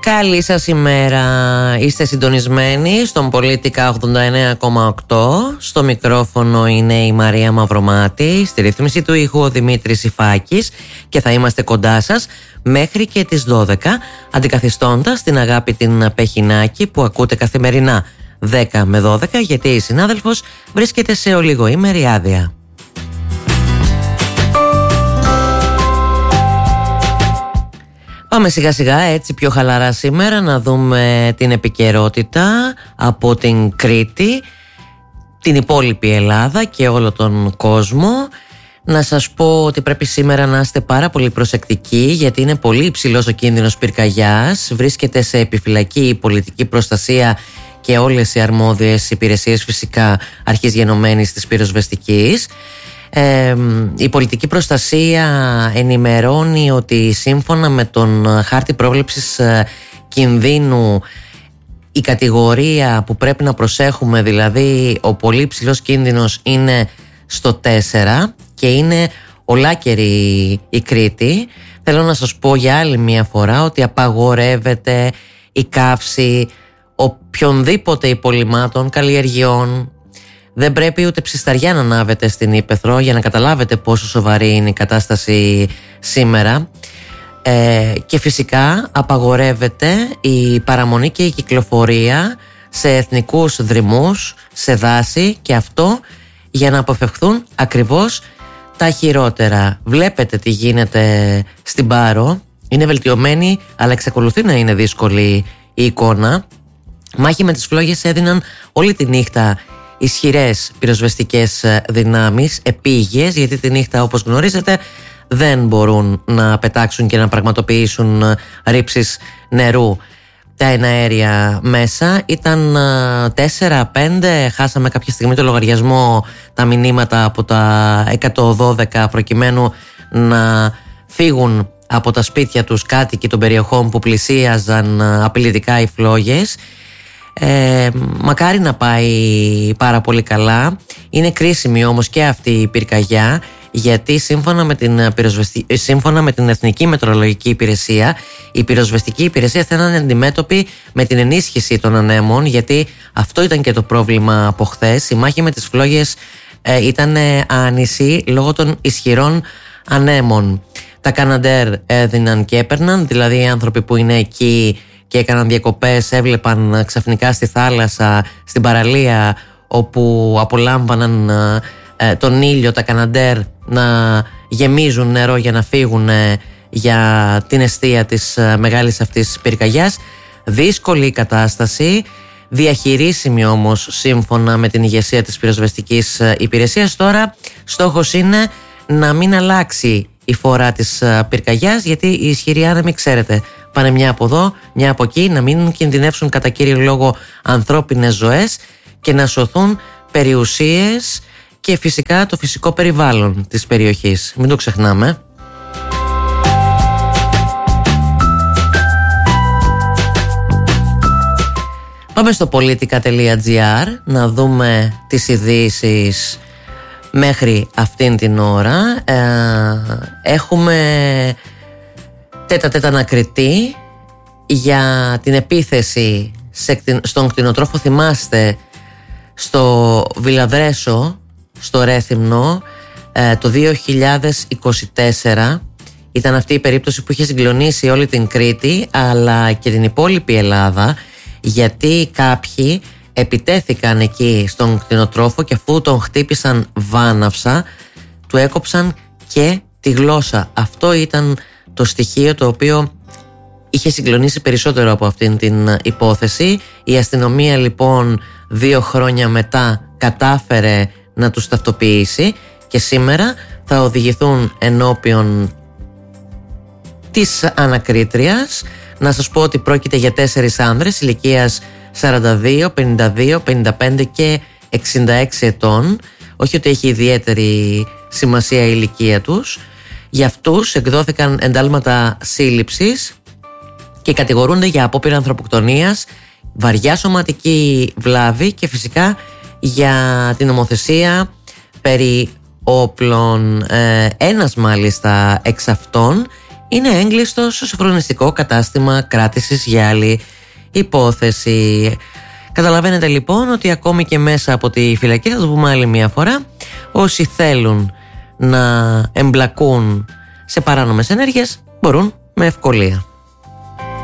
Καλή σας ημέρα. Είστε συντονισμένοι στον Πολίτικα 89,8. Στο μικρόφωνο είναι η Μαρία Μαυρομάτη, στη ρύθμιση του ήχου ο Δημήτρης Ιφάκης και θα είμαστε κοντά σας μέχρι και τις 12, αντικαθιστώντας την Αγάπη την Πεχινάκη που ακούτε καθημερινά 10 με 12, γιατί η συνάδελφος βρίσκεται σε ολιγοήμερη άδεια. Πάμε σιγά σιγά έτσι πιο χαλαρά σήμερα να δούμε την επικαιρότητα από την Κρήτη, την υπόλοιπη Ελλάδα και όλο τον κόσμο. Να σας πω ότι πρέπει σήμερα να είστε πάρα πολύ προσεκτικοί, γιατί είναι πολύ υψηλός ο κίνδυνος πυρκαγιάς. Βρίσκεται σε επιφυλακή η πολιτική προστασία και όλες οι αρμόδιες υπηρεσίες, φυσικά αρχής γενομένης της πυροσβεστικής. Η πολιτική προστασία ενημερώνει ότι σύμφωνα με τον χάρτη πρόβλεψης κινδύνου, η κατηγορία που πρέπει να προσέχουμε, δηλαδή ο πολύ υψηλός κίνδυνος, είναι στο 4 και είναι ολάκερη η Κρήτη. Θέλω να σας πω για άλλη μια φορά ότι απαγορεύεται η καύση οποιονδήποτε υπολειμμάτων, καλλιεργειών. Δεν πρέπει ούτε ψισταριά να ανάβετε στην Ύπαιθρο, για να καταλάβετε πόσο σοβαρή είναι η κατάσταση σήμερα. Και φυσικά απαγορεύεται η παραμονή και η κυκλοφορία σε εθνικούς δρυμούς, σε δάση, και αυτό για να αποφευχθούν ακριβώς τα χειρότερα. Βλέπετε τι γίνεται στην Πάρο. Είναι βελτιωμένη, αλλά εξακολουθεί να είναι δύσκολη η εικόνα. Μάχη με τις φλόγες έδιναν όλη τη νύχτα ισχυρές πυροσβεστικές δυνάμεις, επίγειες, γιατί τη νύχτα, όπως γνωρίζετε, δεν μπορούν να πετάξουν και να πραγματοποιήσουν ρήψεις νερού τα εναέρια μέσα. Ήταν 4-5, χάσαμε κάποια στιγμή το λογαριασμό, τα μηνύματα από τα 112 προκειμένου να φύγουν από τα σπίτια τους κάτοικοι των περιοχών που πλησίαζαν απειλητικά οι φλόγες. Μακάρι να πάει πάρα πολύ καλά. Είναι κρίσιμη όμως και αυτή η πυρκαγιά, γιατί σύμφωνα με την Εθνική Μετεωρολογική Υπηρεσία, η πυροσβεστική υπηρεσία θα είναι αντιμέτωπη με την ενίσχυση των ανέμων, γιατί αυτό ήταν και το πρόβλημα από χθες. Η μάχη με τις φλόγες ήταν άνηση λόγω των ισχυρών ανέμων. Τα Καναντέρ έδιναν και έπαιρναν, δηλαδή οι άνθρωποι που είναι εκεί και έκαναν διακοπές έβλεπαν ξαφνικά στη θάλασσα, στην παραλία όπου απολάμβαναν τον ήλιο, τα Καναντέρ να γεμίζουν νερό για να φύγουν για την εστία της μεγάλης αυτής πυρκαγιάς. Δύσκολη η κατάσταση, διαχειρίσιμη όμως σύμφωνα με την ηγεσία της πυροσβεστικής υπηρεσίας. Τώρα στόχος είναι να μην αλλάξει η φορά της πυρκαγιάς, γιατί οι ισχυροί άνεμοι, ξέρετε, πάνε μια από εδώ, μια από εκεί, να μην κινδυνεύσουν κατά κύριο λόγο ανθρώπινες ζωές και να σωθούν περιουσίες και φυσικά το φυσικό περιβάλλον της περιοχής. Μην το ξεχνάμε. Πάμε στο politica.gr να δούμε τις ειδήσεις μέχρι αυτήν την ώρα. Έχουμε τέτα ανακριτή για την επίθεση στον κτηνοτρόφο, θυμάστε, στο Βιλαδρέσο, στο Ρέθυμνο, το 2024. Ήταν αυτή η περίπτωση που είχε συγκλονίσει όλη την Κρήτη αλλά και την υπόλοιπη Ελλάδα, γιατί κάποιοι επιτέθηκαν εκεί στον κτηνοτρόφο και αφού τον χτύπησαν βάναυσα, του έκοψαν και τη γλώσσα. Αυτό ήταν το στοιχείο το οποίο είχε συγκλονίσει περισσότερο από αυτήν την υπόθεση. Η αστυνομία λοιπόν 2 χρόνια μετά κατάφερε να τους ταυτοποιήσει και σήμερα θα οδηγηθούν ενώπιον της ανακρίτριας. Να σας πω ότι πρόκειται για 4 άνδρες ηλικίας 42, 52, 55 και 66 ετών. Όχι ότι έχει ιδιαίτερη σημασία η ηλικία τους. Για αυτούς εκδόθηκαν εντάλματα σύλληψης και κατηγορούνται για απόπειρα ανθρωποκτονίας, βαριά σωματική βλάβη και φυσικά για την νομοθεσία περί όπλων. Ένας μάλιστα εξ αυτών είναι έγκλειστο στο σοφρονιστικό κατάστημα κράτησης για άλλη υπόθεση. Καταλαβαίνετε λοιπόν ότι ακόμη και μέσα από τη φυλακή, θα το πούμε άλλη μια φορά, όσοι θέλουν να εμπλακούν σε παράνομες ενέργειες μπορούν με ευκολία.